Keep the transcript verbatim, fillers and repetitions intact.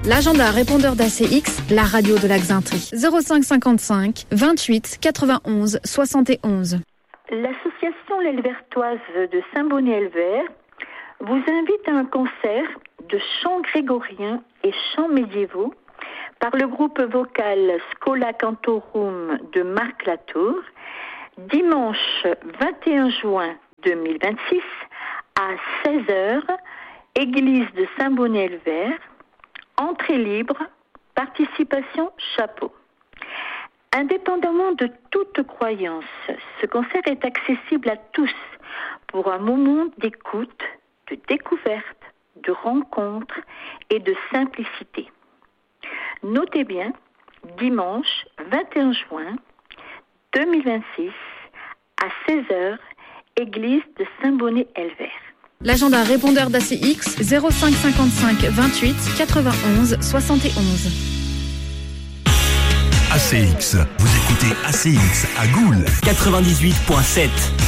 L'agenda répondeur d'A C X, la radio de la Xaintrie. zéro cinq cinquante-cinq vingt-huit quatre-vingt-onze soixante et onze. L'association L'Elvertoise de Saint-Bonnet-Elvert vous invite à un concert de chants grégoriens et chants médiévaux par le groupe vocal Schola Cantorum de Marc Latour, dimanche vingt et un juin deux mille vingt-six à seize heures, église de Saint-Bonnet-Elvert, entrée libre, participation chapeau. Indépendamment de toute croyance, ce concert est accessible à tous pour un moment d'écoute, de découverte, de rencontre et de simplicité. Notez bien, dimanche vingt et un juin deux mille vingt-six à seize heures, église de Saint-Bonnet-Elvert. L'agenda répondeur d'A C X, zéro cinq cinquante-cinq vingt-huit quatre-vingt-onze soixante et onze. A C X, vous écoutez A C X à Goules quatre-vingt-dix-huit virgule sept.